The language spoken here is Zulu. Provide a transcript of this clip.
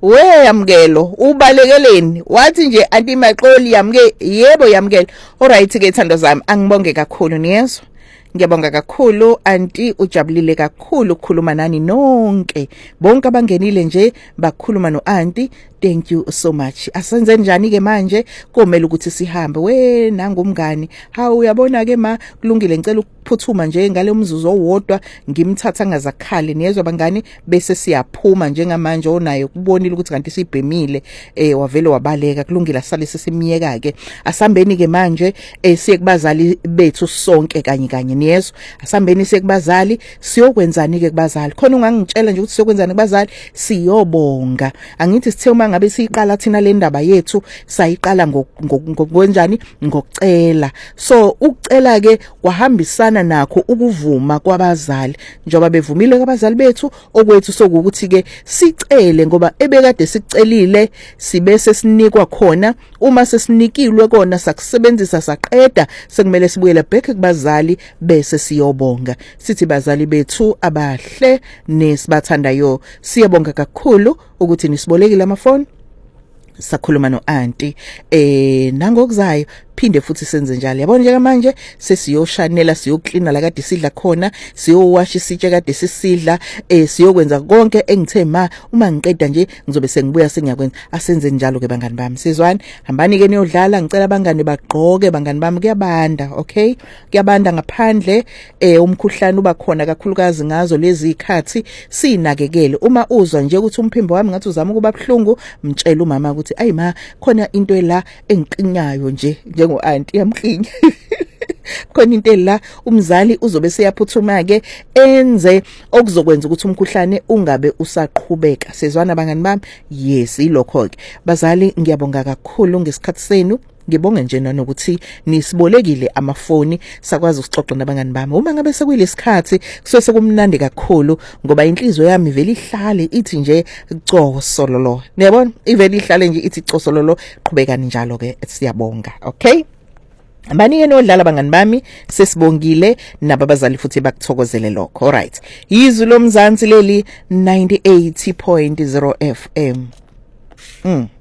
we yamkelo ubalekeleni wathi nje anti Maxoli yamke yebo yamkela. Alright ke thando zami angibonge kakhulu niyezwa. Ngiyabonga kakhulu anti ujabulile kakhulu ukukhuluma nani nonke bonke abangenile nje bakhuluma no anti. Thank you so much. Asenze njani ke manje komela ukuthi sihambe we nangumngani. Hawu uyabona ke ma kulungile ngicela ukuphuthuma nje ngale umzuzu owodwa ngimthatha ngazakhali niyezwa bangani bese siyaphuma njengamanje onayo kubonile ukuthi kanti sibhemile wavele wabaleka kulungile asale sesimiyeka ke asambeni ke manje siye kubazali bethu sonke kanye niyezwa asambeni siye kubazali siyokwenzani ke kubazali khona ungangitshela nje ukuthi siyokwenzani kubazali siyobonga angithi sithe uma ngabe siyiqala thina le ndaba yethu sayiqala ngokwenjani ngokucela so ukucela ke kwahambisana nakho ukuvuma kwabazali njoba bevumile kwabazali bethu okwethu sokuthi ke sicele ngoba ebekade sicelile sibese sinikwa khona uma sesinikilwe kona sakusebenzisa saqeda sekumele sibuyele back kubazali bese siyobonga sithi bazali bethu abahle nesibathandayo siyabonga kakhulu ukuthi nisibolekile amafoni sakhuluma no auntie nangokuzayo phinde futhi senze njalo yabona nje manje sesiyoshanela siyoklina la kade sidla khona siyowasha isitshe kade sisidla siyokwenza konke engithe ma uma ngiqeda nje ngizobe sengibuya sengiyakwenza asenze njalo ke bangani bami sizwani hambani ke niyodlala ngicela abangani bagqoke bangani bami kuyabanda okay kuyabanda ngaphandle umkhuhlane uba khona kakhulukazi ngazo lezi ikhathi sinakekele uma uzwa nje ukuthi umphimbo wami ngathi uzama ukuba buhlungu mtshela umama ukuthi ayi ma khona into la engiqinyayo nje njengo auntie yamkhinya khona into la umzali uzobe seyaphuthuma ke enze okuzokwenza ukuthi umkhuhlane ungabe usaqhubeka sezwana bangani bami yes ilokho ke bazali ngiyabonga kakhulu ngesikhathi senu ngibonge nje nokuthi nisibolekile amafoni sakwazi ukuxoxa nabangani bami uma ngabe sekuyilesikhathi kusuke kumnandi kakhulu ngoba inhliziyo yami vele ihlale ithi nje cosololo niyabona ivele ihlale nje ithi cosololo qhubekani njalo ke siyabonga okay Abanike nodlala bangani bami sesibongile nababazali futhi bakuthokozele lokho alright yizwi lomzansi leli 98.0 FM